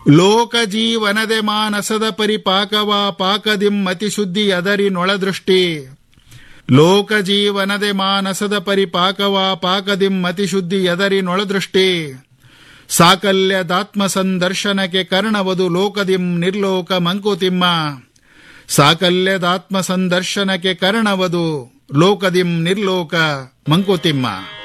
ಲೋಕ ಜೀವನದೆ ಮಾನಸದ ಪರಿಪಾಕವ ಪಾಕದಿಂ ಮತಿಶುದ್ಧಿ ಅದರಿ ನೊಳದೃಷ್ಟಿ. ಲೋಕ ಜೀವನದೆ ಮಾನಸದ ಪರಿಪಾಕವ ಪಾಕದಿಂ ಮತಿಶುದ್ಧಿ ಎದರಿ ನೊಳದೃಷ್ಟಿ. ಸಾಕಲ್ಯದಾತ್ಮ ಸಂದರ್ಶನಕ್ಕೆ ಕರ್ಣವದು ಲೋಕದಿಂ ನಿರ್ಲೋಕ ಮಂಕುತಿಮ್ಮ. ಸಾಕಲ್ಯದಾತ್ಮ ಸಂದರ್ಶನಕ್ಕೆ ಕರ್ಣವದು ಲೋಕದಿಂ ನಿರ್ಲೋಕ ಮಂಕುತಿಮ್ಮ.